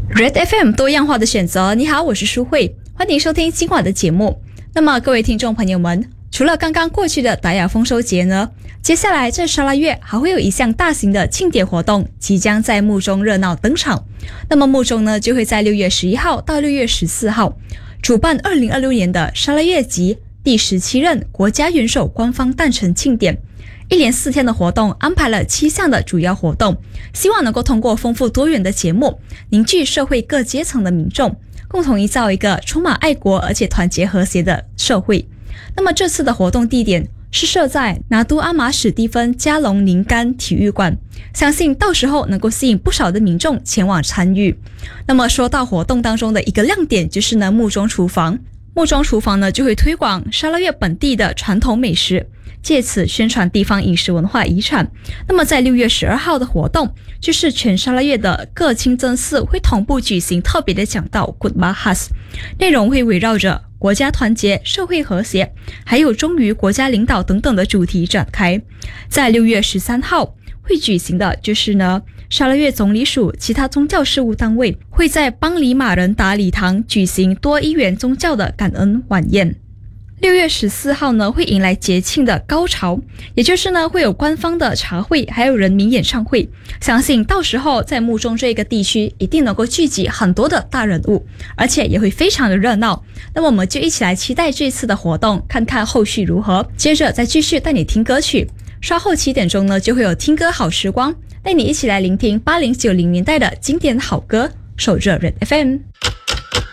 Red FM 多样化的选择，你好，我是舒慧，欢迎收听今晚的节目。那么各位听众朋友们，除了刚刚过去的达雅丰收节呢，接下来在沙拉越还会有一项大型的庆典活动即将在木中热闹登场。那么木中呢就会在6月11号到6月14号主办2026年的沙拉越集第17任国家元首官方诞辰庆典。一连4天的活动安排了7项的主要活动，希望能够通过丰富多元的节目凝聚社会各阶层的民众，共同营造一个充满爱国而且团结和谐的社会。那么这次的活动地点是设在拿督阿玛史蒂芬加隆宁甘体育馆，相信到时候能够吸引不少的民众前往参与。那么说到活动当中的一个亮点就是呢木中厨房，木中厨房呢就会推广沙拉越本地的传统美食，借此宣传地方饮食文化遗产。那么在6月12号的活动，就是全沙拉越的各清真寺会同步举行特别的讲道 Good Bahas， 内容会围绕着国家团结、社会和谐，还有忠于国家领导等等的主题展开。在6月13号会举行的就是呢沙拉越总理署其他宗教事务单位会在邦里马仁达礼堂举行多一元宗教的感恩晚宴。6月14号呢会迎来节庆的高潮，也就是呢会有官方的茶会还有人民演唱会，相信到时候在木中这个地区一定能够聚集很多的大人物，而且也会非常的热闹。那么我们就一起来期待这次的活动，看看后续如何。接着再继续带你听歌曲，稍后7点钟呢就会有听歌好时光，带你一起来聆听80、90年代的经典好歌，守着 Red FM。